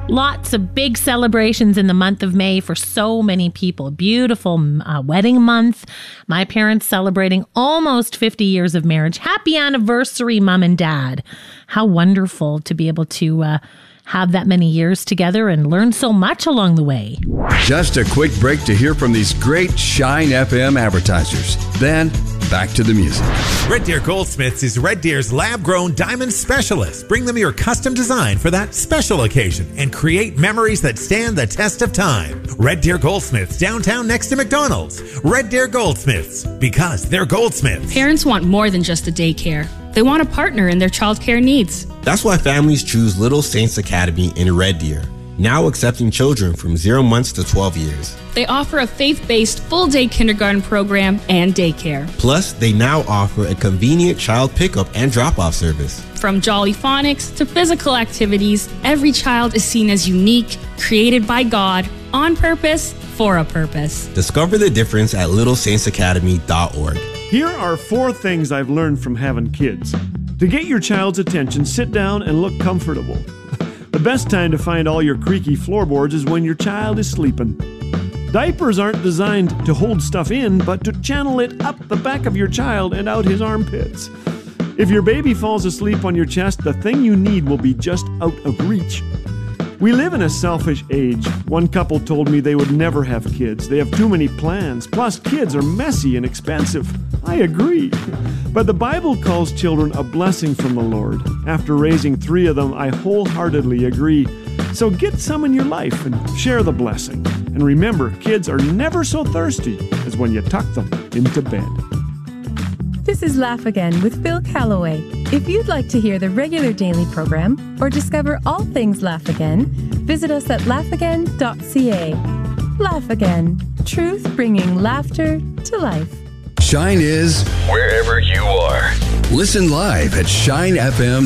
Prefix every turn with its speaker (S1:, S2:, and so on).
S1: Lots of big celebrations in the month of May for so many people. Beautiful wedding month. My parents celebrating almost 50 years of marriage. Happy anniversary, Mom and Dad. How wonderful to be able to have that many years together and learn so much along the way.
S2: Just a quick break to hear from these great Shine FM advertisers. Then, back to the music.
S3: Red Deer Goldsmiths is Red Deer's lab-grown diamond specialist. Bring them your custom design for that special occasion and create memories that stand the test of time. Red Deer Goldsmiths, downtown next to McDonald's. Red Deer Goldsmiths, because they're goldsmiths.
S4: Parents want more than just a daycare. They want a partner in their childcare needs.
S5: That's why families choose Little Saints Academy in Red Deer, now accepting children from 0 months to 12 years.
S4: They offer a faith-based full-day kindergarten program and daycare.
S5: Plus, they now offer a convenient child pickup and drop-off service.
S4: From Jolly Phonics to physical activities, every child is seen as unique, created by God, on purpose, for a purpose.
S5: Discover the difference at littlesaintsacademy.org.
S6: Here are 4 things I've learned from having kids. To get your child's attention, sit down and look comfortable. The best time to find all your creaky floorboards is when your child is sleeping. Diapers aren't designed to hold stuff in, but to channel it up the back of your child and out his armpits. If your baby falls asleep on your chest, the thing you need will be just out of reach. We live in a selfish age. One couple told me they would never have kids. They have too many plans. Plus, kids are messy and expensive. I agree. But the Bible calls children a blessing from the Lord. After raising 3 of them, I wholeheartedly agree. So get some in your life and share the blessing. And remember, kids are never so thirsty as when you tuck them into bed.
S7: This is Laugh Again with Phil Callaway. If you'd like to hear the regular daily program or discover all things Laugh Again, visit us at laughagain.ca. Laugh Again. Truth bringing laughter to life.
S2: Shine is
S8: wherever you are.
S2: Listen live at shinefm.ca.